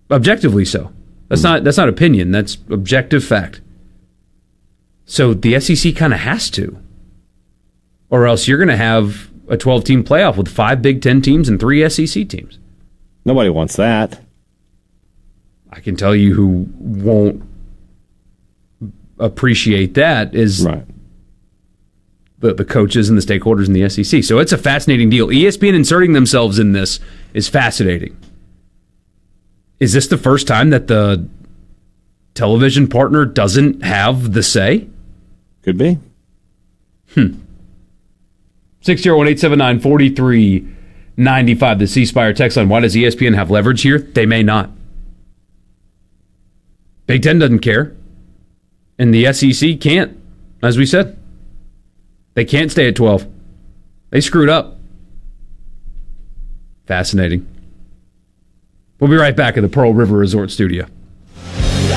Objectively so. That's not opinion. That's objective fact. So the SEC kind of has to. Or else you're going to have a 12-team playoff with 5 Big Ten teams and 3 SEC teams. Nobody wants that. I can tell you who won't appreciate that is the coaches and the stakeholders in the SEC. So it's a fascinating deal. ESPN inserting themselves in this is fascinating. Is this the first time that the television partner doesn't have the say? Could be. 601-879-4395, the C Spire text line. Why does ESPN have leverage here? They may not. Big Ten doesn't care. And the SEC can't, as we said. They can't stay at 12. They screwed up. Fascinating. We'll be right back at the Pearl River Resort Studio.